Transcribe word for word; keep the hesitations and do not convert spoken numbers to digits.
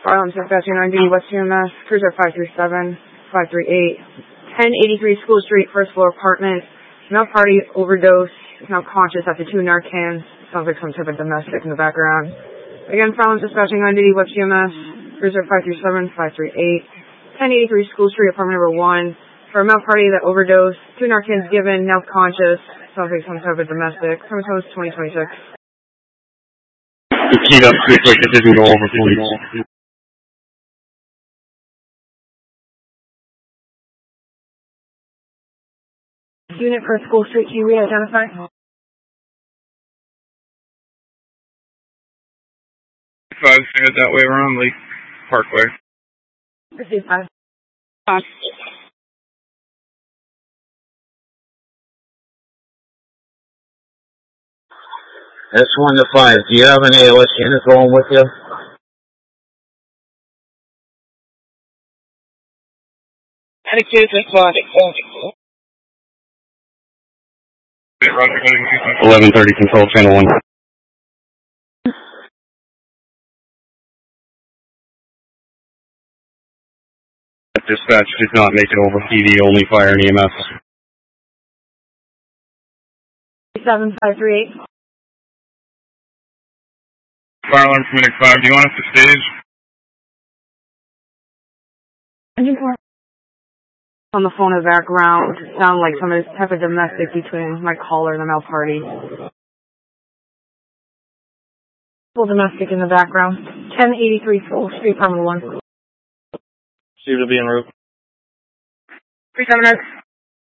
Firearms dispatching nine D West U M S, cruiser five three seven, five three eight, ten eighty-three School Street, first floor apartment. Male party overdose, is now conscious after two Narcan. Sounds like some type of domestic in the background. Again, firearms dispatching nine D West U M S, cruiser five three seven, five three eight, ten eighty-three School Street, apartment number one. For a male party that overdosed, two Narcans given, now conscious. Sounds like some type of domestic. Summons host twenty twenty-six. Keyed up quick, quick, it didn't go over, please. Unit for School Street, can you re-identify? Five, head that way around Lake Parkway. Receive five. Uh, S one to five, do you have an A L S unit going with you? attitude, that's fine. eleven thirty, control channel one. Dispatch did not make it over P D, only fire and E M S. seven five three eight. Fire alarm from Minute five, do you want us to stage? Engine four. On the phone in the background, sound like some type of domestic between my caller and the male party. Full domestic in the background. ten eighty-three School Street, apartment one. Steve will be en route. three seven X.